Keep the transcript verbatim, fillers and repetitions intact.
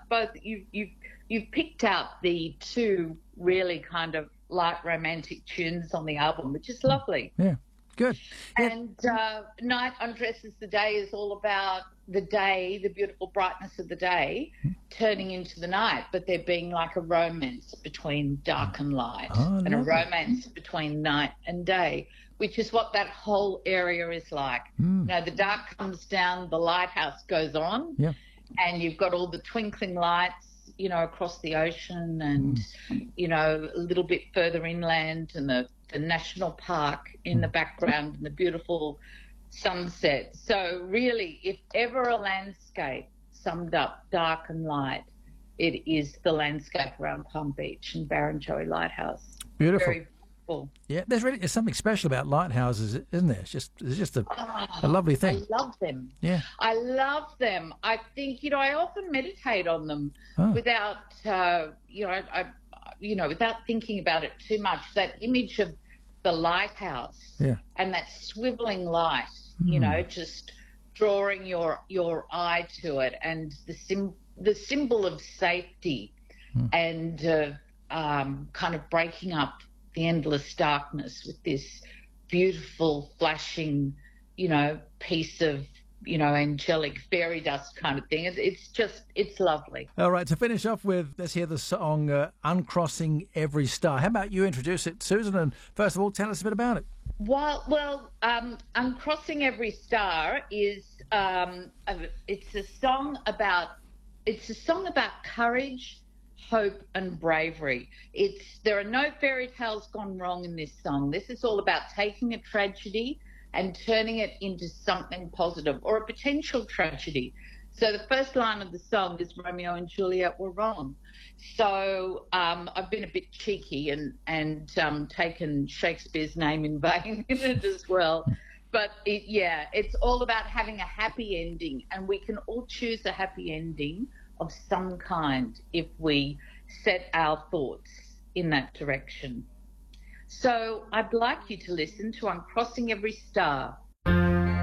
both you've you've you've picked out the two really kind of light romantic tunes on the album, which is lovely. Yeah, good. Yeah. And uh, Night Undresses the Day is all about the day, the beautiful brightness of the day, turning into the night, but there being like a romance between dark and light, Oh, and a lovely. romance between night and day, which is what that whole area is like. Mm. You know, the dark comes down, the lighthouse goes on, Yeah. and you've got all the twinkling lights, you know, across the ocean and, you know, a little bit further inland, and the, the national park in the background and the beautiful sunset. So really, if ever a landscape summed up dark and light, it is the landscape around Palm Beach and Barrenjoey Lighthouse. Beautiful. Very beautiful. Yeah, there's really there's something special about lighthouses, isn't there? It's just it's just a, Oh, a lovely thing. I love them. Yeah. I love them. I think, you know, I often meditate on them Oh. without, uh, you know, I, I, you know, without thinking about it too much. That image of the lighthouse Yeah. and that swiveling light, you Hmm. know, just drawing your your eye to it, and the sim- the symbol of safety Hmm. and uh, um, kind of breaking up the endless darkness with this beautiful flashing, you know, piece of, you know, angelic fairy dust kind of thing. It, it's just, it's lovely. All right, to finish off with, let's hear the song uh, Uncrossing Every Star. How about you introduce it, Susan, and first of all, tell us a bit about it. Well, well, um, Uncrossing Every Star is, um, a, it's a song about, it's a song about courage, hope and bravery. It's there are no fairy tales gone wrong in this song. This is all about taking a tragedy and turning it into something positive, or a potential tragedy. So the first line of the song is Romeo and Juliet were wrong. So um, I've been a bit cheeky and and um, taken Shakespeare's name in vain in it as well. But it, yeah, it's all about having a happy ending, and we can all choose a happy ending of some kind if we set our thoughts in that direction. So I'd like you to listen to Uncrossing Every Star